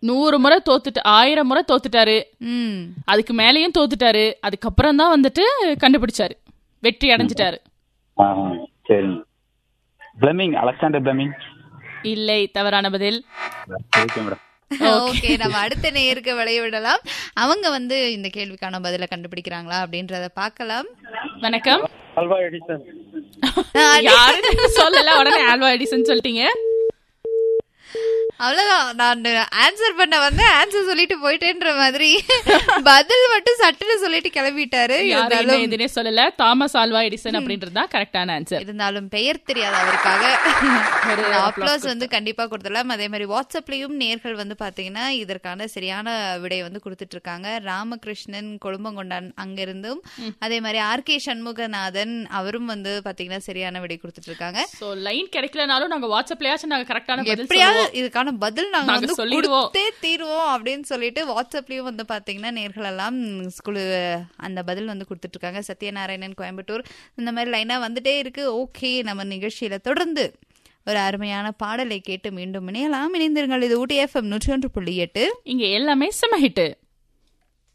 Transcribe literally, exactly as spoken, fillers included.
நூறு முறை தோத்துட்டு ஆயிரம் முறை தோத்துட்டாரு, அதுக்கு மேலேயும் தோத்துட்டாரு. அதுக்கப்புறம் தான் வந்துட்டு கண்டுபிடிச்சாரு, வெற்றி அடைஞ்சிட்டாரு. அலெக்சாண்டர் பிளமிங் இல்லை, தவறான பதில். ஓகே, நம்ம அடுத்த நேருக்கு விளைய விடலாம். அவங்க வந்து இந்த கேள்விக்கான பதில கண்டுபிடிக்கிறாங்களா அப்படின்றத பார்க்கலாம். வணக்கம். Alva Edison. யாருன்னு சொல்லல, உடனே ஆல்வா எடிசன் சொல்லிட்டீங்க. அவ்வளவுதான், நான் ஆன்சர் பண்ண வந்து ஆன்சர் சொல்லிட்டு போயிட்டேன்ற மாதிரி பதில் மட்டும் சட்டுன்னு சொல்லிட்டு கிளம்பிட்டாரு. எதுனே சொல்லல, தாமஸ் ஆல்வா எடிசன் அப்படின்றதுதான் கரெக்டான ஆன்சர். இருந்தாலும் பெயர் தெரியாது அவருக்காக ஒரு அப்ளாஸ் வந்து கண்டிப்பா கொடுத்துடலாம். அதே மாதிரி வாட்ஸ்அப்லயும் நேர்கள் வந்து பாத்தீங்கன்னா இதற்கான சரியான விடை வந்து கொடுத்துட்டு இருக்காங்க. ராமகிருஷ்ணன் கொழும்பங்கொண்டான் அங்கிருந்தும், அதே மாதிரி ஆர் கே சண்முகநாதன் அவரும் வந்து பாத்தீங்கன்னா சரியான விடை கொடுத்துட்டு இருக்காங்க. சோ லைன் கிடைக்கலனாலும் நாங்க வாட்ஸ்அப்லயாச்சும் நாங்க கரெக்டான பதில் எப்படியாவது இதுக்கான பதில் நாங்க வந்து கொடுத்தே தீர்வோம் அப்படின்னு சொல்லிட்டு வாட்ஸ்அப்லயும் வந்து பாத்தீங்கன்னா நேர்கள் எல்லாம் ஸ்கூலு அந்த பதில் வந்து கொடுத்துட்டு இருக்காங்க. சத்யநாராயணன் கோயம்புத்தூர் இந்த மாதிரி லைனா வந்துட்டே இருக்கு. ஓகே, நம்ம நிகழ்ச்சியில தொடர்ந்து ஒரு அருமையான பாடலை கேட்டு மீண்டும் இணையலாம். இணைந்திருங்கள். இது ஊட்டி எஃப்எம் நூற்றி ஒன்று புள்ளி எட்டு. இங்க எல்லாமே செம ஹிட்.